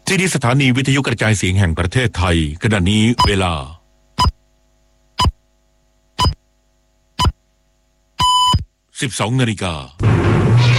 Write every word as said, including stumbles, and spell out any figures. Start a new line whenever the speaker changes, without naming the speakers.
ที่นี่สถานีวิทยุกระจายเสียงแห่งประเทศไทยขณะนี้เวลาสิบสองนาฬิกา